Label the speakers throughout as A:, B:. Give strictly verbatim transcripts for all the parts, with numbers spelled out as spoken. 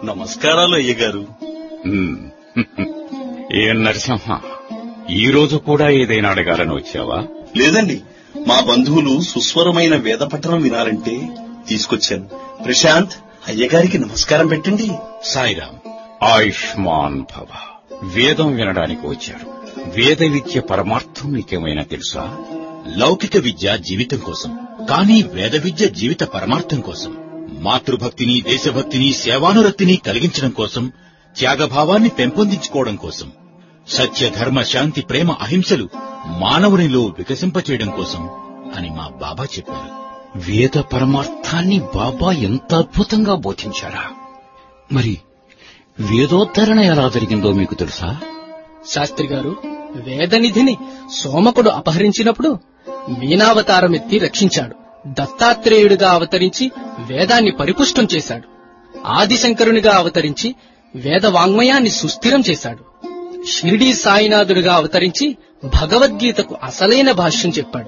A: నమస్కారాలు అయ్యగారు.
B: ఏం నరసింహ, ఈ రోజు కూడా ఏదైనా అడగాలని వచ్చావా?
A: లేదండి, మా బంధువులు సుస్వరమైన వేద పఠనం వినాలంటే తీసుకొచ్చాను. ప్రశాంత్, అయ్యగారికి నమస్కారం పెట్టండి.
B: సాయిరాం. ఆయుష్మాన్ భవ. వేదం వినడానికి వచ్చారు. వేద విద్య పరమార్థం నీకేమైనా తెలుసా?
C: లౌకిక విద్య జీవితం కోసం, కానీ వేద విద్య జీవిత పరమార్థం కోసం. మాతృభక్తిని, దేశభక్తిని, సేవానురక్తిని కలిగించడం కోసం, త్యాగభావాన్ని పెంపొందించుకోవడం కోసం, సత్య, ధర్మ, శాంతి, ప్రేమ, అహింసలు మానవునిలో వికసింపచేయడం కోసం అని మా బాబా చెప్పారు.
B: వేద పరమార్థాన్ని బాబా ఎంత అద్భుతంగా బోధించారా? మరి వేదోద్ధరణ ఎలా జరిగిందో మీకు తెలుసా?
D: శాస్త్రి గారు, వేదనిధిని సోమకుడు అపహరించినప్పుడు మీనావతారమెత్తి రక్షించాడు. దత్తాత్రేయుడిగా అవతరించి వేదాన్ని పరిపుష్టం చేశాడు. ఆదిశంకరునిగా అవతరించి వేద వాంగ్మయాన్ని సుస్థిరం చేశాడు. షిరిడీ సాయినాథుడిగా అవతరించి భగవద్గీతకు అసలైన భాష్యం చెప్పాడు.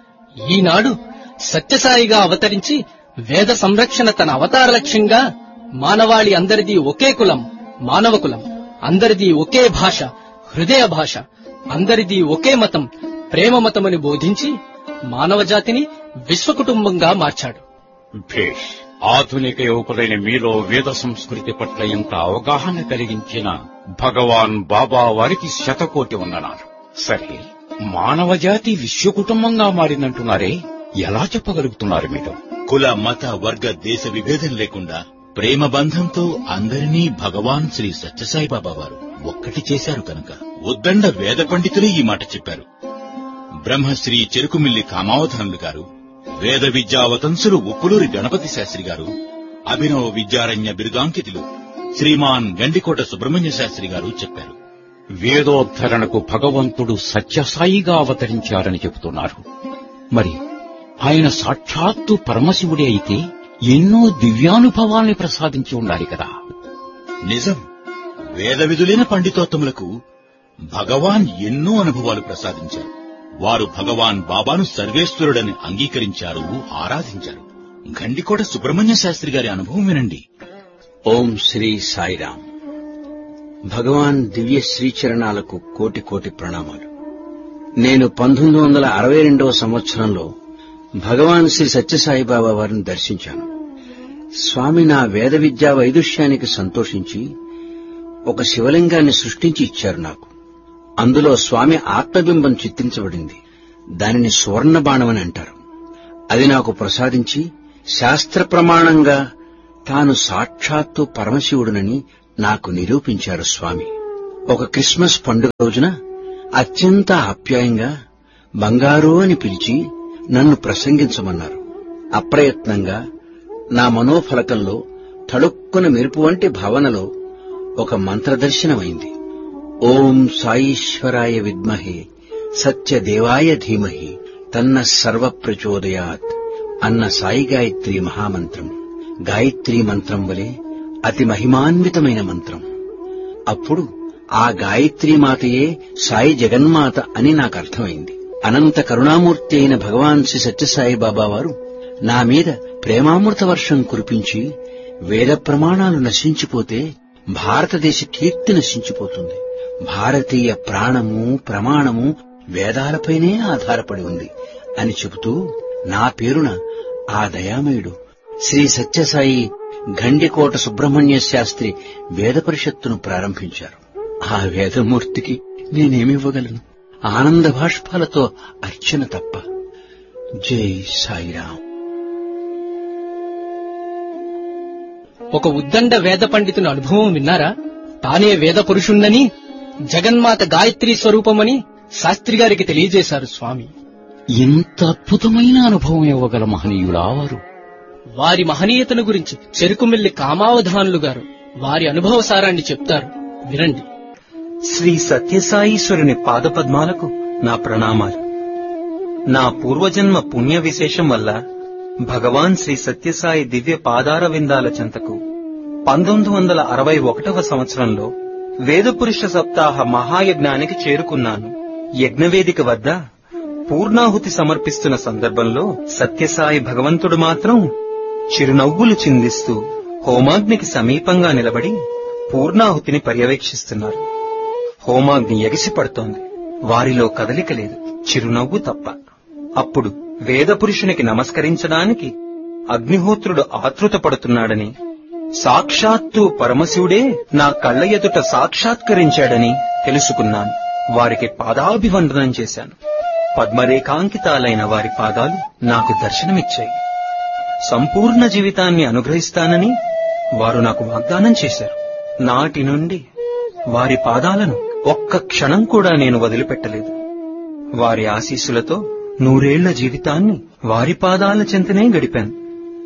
D: ఈనాడు సత్యసాయిగా అవతరించి వేద సంరక్షణ తన అవతార లక్ష్యంగా మానవాళి అందరిది ఒకే కులం, మానవ కులం, అందరిది ఒకే భాష, హృదయ భాష, అందరిది ఒకే మతం, ప్రేమ మతమని బోధించి మానవ జాతిని విశ్వకుటుంబంగా మార్చాడు.
B: భేష్. ఆధునిక యువకులైన మీలో వేద సంస్కృతి పట్ల ఎంత అవగాహన కలిగించిన భగవాన్ బాబా వారికి శతకోటి వందనాలు. సరే, మానవ జాతి విశ్వకుటుంబంగా మారిందంటున్నారే, ఎలా చెప్పగలుగుతున్నారు మీరు?
C: కుల, మత, వర్గ, దేశ విభేదం లేకుండా ప్రేమ బంధంతో అందరినీ భగవాన్ శ్రీ సత్యసాయిబాబా వారు ఒక్కటి చేశారు కనుక. ఉద్దండ వేద పండితులే ఈ మాట చెప్పారు. బ్రహ్మశ్రీ చెరుకుమిల్లి కామావధానులు గారు, వేద విద్యావతంసులు ఉప్పులూరి గణపతి శాస్త్రి గారు, అభినవ విద్యారణ్య బిరుదాంకితులు శ్రీమాన్ గండికోట సుబ్రహ్మణ్య శాస్త్రి గారు చెప్పారు.
B: వేదోద్ధరణకు భగవంతుడు సత్యసాయిగా అవతరించారని చెబుతున్నారు. మరి ఆయన సాక్షాత్తు పరమశివుడే అయితే ఎన్నో దివ్యానుభవాల్ని ప్రసాదించి ఉండాలి కదా?
C: నిజం. వేద విధులైన పండితోత్తములకు భగవాన్ ఎన్నో అనుభవాలు ప్రసాదించారు. వారు భగవాన్ బాబాను సర్వేశ్వరుడని అంగీకరించారు, ఆరాధించారు. గండికోట సుబ్రహ్మణ్య శాస్త్రి గారి అనుభవం వినండి.
E: ఓం శ్రీ సాయిరాం. భగవాన్ దివ్య శ్రీచరణాలకు కోటి కోటి ప్రణామాలు. నేను పంతొమ్మిది వందల అరవై రెండవ సంవత్సరంలో భగవాన్ శ్రీ సత్యసాయిబాబా వారిని దర్శించాను. స్వామి నా వేద విద్యా వైదుష్యానికి సంతోషించి ఒక శివలింగాన్ని సృష్టించి ఇచ్చారు నాకు. అందులో స్వామి ఆత్మబింబం చిత్రించబడింది. దానిని సువర్ణ బాణమని అంటారు. అది నాకు ప్రసాదించి శాస్త్ర ప్రమాణంగా తాను సాక్షాత్తు పరమశివుడునని నాకు నిరూపించారు స్వామి. ఒక క్రిస్మస్ పండుగ రోజున అత్యంత ఆప్యాయంగా బంగారు అని పిలిచి నన్ను ప్రసంగించమన్నారు. అప్రయత్నంగా నా మనోఫలకంలో తళుక్కున మెరుపు వంటి భావనలో ఒక మంత్రదర్శనమైంది. ఓం సాయీశ్వరాయ విద్మహే సత్యదేవాయ ధీమహి తన్న సర్వ ప్రచోదయాత్ అన్న సాయి గాయత్రీ మహామంత్రం. గాయత్రీ మంత్రం వలె అతి మహిమాన్వితమైన మంత్రం. అప్పుడు ఆ గాయత్రీ మాతయే సాయి జగన్మాత అని నాకు అర్థమైంది. అనంత కరుణామూర్తి అయిన భగవాన్ శ్రీ సత్యసాయి బాబా వారు నా మీద ప్రేమామృత వర్షం కురిపించి వేద ప్రమాణాలు నశించిపోతే భారతదేశ కీర్తి నశించిపోతుంది. భారతీయ ప్రాణము ప్రమాణము వేదాలపైనే ఆధారపడి ఉంది అని చెబుతూ నా పేరున ఆ దయామయుడు శ్రీ సత్యసాయి గండికోట సుబ్రహ్మణ్య శాస్త్రి వేద పరిషత్తును ప్రారంభించారు. ఆ వేదమూర్తికి నేనేమివ్వగలను? ఆనంద భాష్పాలతో అర్చన తప్ప. జై సాయిరాం.
D: ఒక ఉద్దండ వేద పండితుని అనుభవం విన్నారా? తానే వేద పురుషుణ్ణని, జగన్మాత గాయత్రీ స్వరూపమని శాస్త్రి గారికి తెలియజేశారు స్వామి.
B: ఇంత అద్భుతమైన అనుభవం ఇవ్వగల మహనీయులా వారు?
D: వారి మహనీయతను గురించి చెరుకుమిల్లి కామావధానులు గారు వారి అనుభవ సారాన్ని చెప్తారు, వినండి.
F: శ్రీ సత్యసాయీశ్వరుని పాదపద్మాలకు నా ప్రణామాలు. నా పూర్వజన్మ పుణ్య విశేషం వల్ల భగవాన్ శ్రీ సత్యసాయి దివ్య పాదార విందాల చెంతకు పంతొమ్మిది వందల అరవై ఒకటవ సంవత్సరంలో వేదపురుష సప్తాహ మహాయజ్ఞానికి చేరుకున్నాను. యజ్ఞవేదిక వద్ద పూర్ణాహుతి సమర్పిస్తున్న సందర్భంలో సత్యసాయి భగవంతుడు మాత్రం చిరునవ్వులు చిందిస్తూ హోమాగ్నికి సమీపంగా నిలబడి పూర్ణాహుతిని పర్యవేక్షిస్తున్నారు. హోమాగ్ని ఎగిసిపడుతోంది. వారిలో కదలిక లేదు, చిరునవ్వు తప్ప. అప్పుడు వేదపురుషునికి నమస్కరించడానికి అగ్నిహోత్రుడు ఆతృత పడుతున్నాడని, సాక్షాత్తు పరమశివుడే నా కళ్ల ఎదుట సాక్షాత్కరించాడని తెలుసుకున్నాను. వారికి పాదాభివందనం చేశాను. పద్మరేఖాంకితాలైన వారి పాదాలు నాకు దర్శనమిచ్చాయి. సంపూర్ణ జీవితాన్ని అనుగ్రహిస్తానని వారు నాకు వాగ్దానం చేశారు. నాటి నుండి వారి పాదాలను ఒక్క క్షణం కూడా నేను వదిలిపెట్టలేదు. వారి ఆశీస్సులతో నూరేళ్ల జీవితాన్ని వారి పాదాల చెంతనే గడిపాను.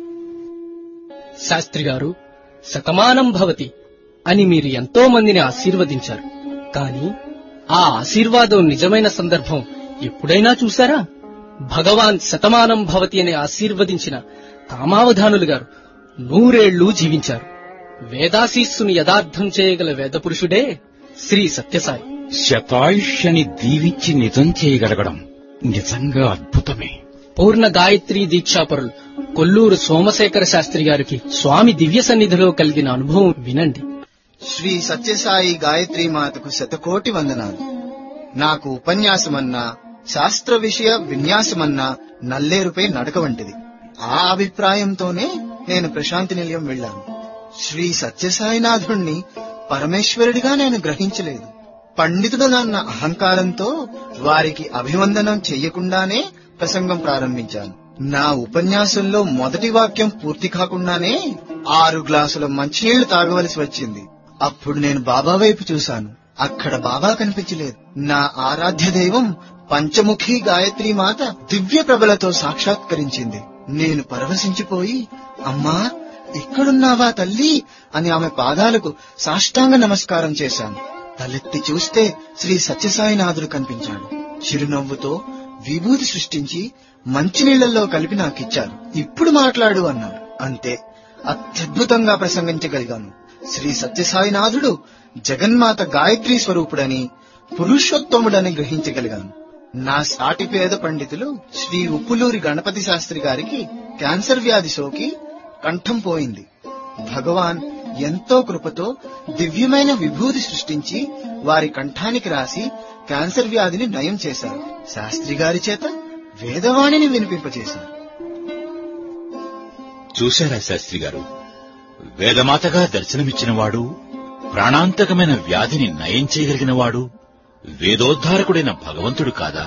D: శాస్త్రి గారు, శతమానం భవతి అని మీరు ఎంతో మందిని ఆశీర్వదించారు. కాని ఆ ఆశీర్వాదం నిజమైన సందర్భం ఎప్పుడైనా చూశారా? భగవాన్ శతమానం భవతి అని ఆశీర్వదించిన కామావధానులు గారు నూరేళ్లు జీవించారు. వేదాశీస్సుని యథార్థం చేయగల వేదపురుషుడే శ్రీ సత్యసాయి.
B: శతాయుష్యని దీవించి నిజం చేయగలగడం నిజంగా అద్భుతమే.
D: పూర్ణ గాయత్రీ దీక్షాపరులు కొల్లూరు సోమశేఖర శాస్త్రి గారికి స్వామి దివ్య సన్నిధిలో కలిగిన అనుభవం వినండి.
G: శ్రీ సత్యసాయి గాయత్రీ మాతకు శతకోటి వందనాలు. నాకు ఉపన్యాసమన్నా శాస్త్ర విషయ విన్యాసమన్నా నల్లేరుపై నడక వంటిది. ఆ అభిప్రాయంతోనే నేను ప్రశాంతి నిలయం వెళ్లాను. శ్రీ సత్యసాయినాథుణ్ణి పరమేశ్వరుడిగా నేను గ్రహించలేదు. పండితుడనన్న అహంకారంతో వారికి అభివందనం చెయ్యకుండానే ప్రసంగం ప్రారంభించాను. నా ఉపన్యాసంలో మొదటి వాక్యం పూర్తి కాకుండానే ఆరు గ్లాసుల మంచినీళ్లు తాగవలసి వచ్చింది. అప్పుడు నేను బాబా వైపు చూశాను. అక్కడ బాబా కనిపించలేదు. నా ఆరాధ్య దైవం పంచముఖి గాయత్రీ మాత దివ్య ప్రభలతో సాక్షాత్కరించింది. నేను పరవశించిపోయి, అమ్మా ఇక్కడున్నావా తల్లి అని ఆమె పాదాలకు సాష్టాంగ నమస్కారం చేశాను. తలెత్తి చూస్తే శ్రీ సత్యసాయినాథుడు కనిపించాడు. చిరునవ్వుతో విభూతి సృష్టించి మంచినీళ్లలో కలిపి నాకిచ్చారు. ఇప్పుడు మాట్లాడు అన్నాడు. అంతే, అత్యద్భుతంగా ప్రసంగించగలిగాను. శ్రీ సత్యసాయినాథుడు జగన్మాత గాయత్రీ స్వరూపుడని, పురుషోత్తముడని గ్రహించగలిగాను. నా సాటి పేద పండితులు శ్రీ ఉప్పులూరి గణపతి శాస్త్రి గారికి క్యాన్సర్ వ్యాధి సోకి కంఠం పోయింది. భగవాన్ ఎంతో కృపతో దివ్యమైన విభూతి సృష్టించి వారి కంఠానికి రాసి క్యాన్సర్ వ్యాధిని నయం చేశారు. శాస్త్రి గారి చేత వేదవాణిని వినిపింపచేశారు.
C: చూశారా శాస్త్రి గారు, వేదమాతగా దర్శనమిచ్చినవాడు, ప్రాణాంతకమైన వ్యాధిని నయం చేయగలిగినవాడు వేదోద్ధారకుడైన భగవంతుడు కాదా?